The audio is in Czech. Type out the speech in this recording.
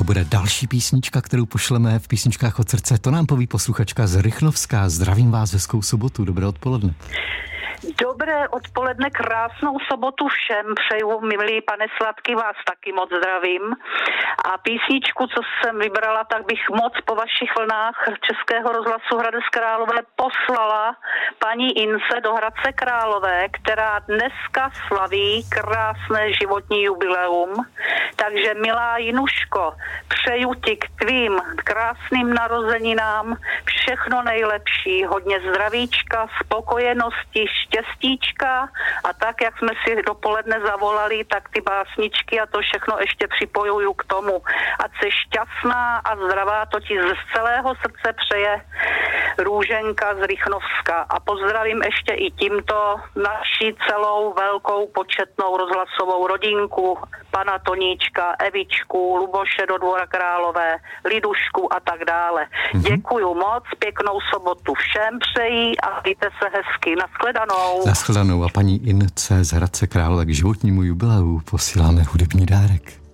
bude další písnička, kterou pošleme v Písničkách od srdce. To nám poví posluchačka z Rychnovska. Zdravím vás, hezkou sobotu, dobré odpoledne. Dobré odpoledne, krásnou sobotu všem přeju, milí pane Sladký, vás taky moc zdravím. A písničku, co jsem vybrala, tak bych moc po vašich vlnách Českého rozhlasu Hradec Králové poslala paní Ince do Hradce Králové, která dneska slaví krásné životní jubileum. Takže milá Jinuško, přeju ti k tvým krásným narozeninám všechno nejlepší, hodně zdravíčka, spokojenosti, štěstíčka a tak, jak jsme si dopoledne zavolali, tak ty básničky a to všechno ještě připojuju k tomu. Ať jsi šťastná a zdravá, to ti z celého srdce přeje Růženka z Rychnovska. A pozdravím ještě i tímto naši celou velkou početnou rozhlasovou rodinku, pana Toníčka, Evičku, Luboše do Dvora Králové, Lidušku a tak dále. Děkuju moc, pěknou sobotu všem přeji a mějte se hezky. Nashledanou. Nashledanou a paní Ince z Hradce Králové k životnímu jubileu posíláme hudební dárek.